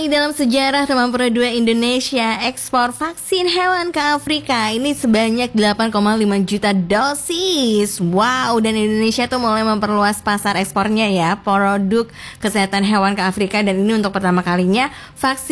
Dalam sejarah Teman Pro 2 Indonesia ekspor vaksin hewan ke Afrika ini sebanyak 8,5 juta dosis. Wow, dan Indonesia tuh mulai memperluas pasar ekspornya ya, produk kesehatan hewan ke Afrika. Dan ini untuk pertama kalinya vaksin